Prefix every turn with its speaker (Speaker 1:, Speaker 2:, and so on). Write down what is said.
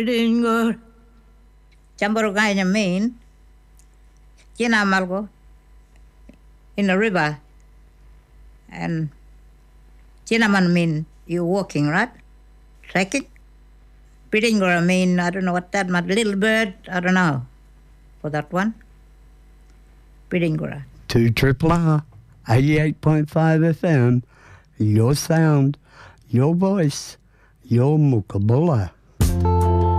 Speaker 1: Dingo. Chamboroganya mean. China Malgo. In the river. And Chinaman mean you walking, right? Trekking. Bidingora mean, I don't know what that meant. Little bird, I don't know. For that one. Bidingora.
Speaker 2: 2 Triple R, 88.5 FM, your sound, your voice, your Mookabulla.